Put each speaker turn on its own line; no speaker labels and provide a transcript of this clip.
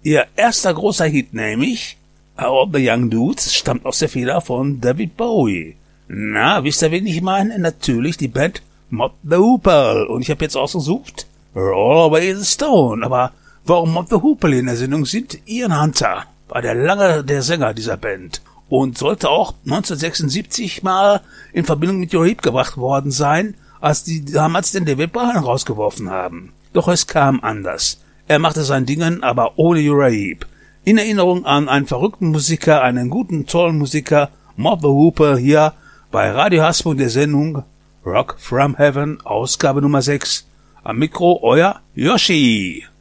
Ihr erster großer Hit, nämlich All the Young Dudes, stammt aus der Feder von David Bowie. Na, wisst ihr, wen ich meine? Natürlich die Band Mott the Hoople. Und ich habe jetzt ausgesucht Roll Away the Stone. Aber warum Mott the Hoople in der Sendung sind? Ian Hunter war der Sänger dieser Band und sollte auch 1976 mal in Verbindung mit Uriah Heep gebracht worden sein, als die damals den David Bowie rausgeworfen haben. Doch es kam anders. Er machte sein Dingen, aber ohne Uriah Heep. In Erinnerung an einen verrückten Musiker, einen guten, tollen Musiker, Mott the Hoople, hier bei Radio Hasbro der Sendung Rock from Heaven, Ausgabe Nummer 6. Am Mikro euer Yoshi.